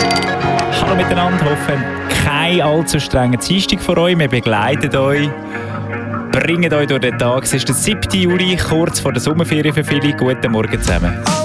Hallo miteinander, hoffen kein allzu strenger Dienstag vor euch. Wir begleiten euch, bringen euch durch den Tag. Es ist der 7. Juli, kurz vor der Sommerferien für viele. Guten Morgen zusammen.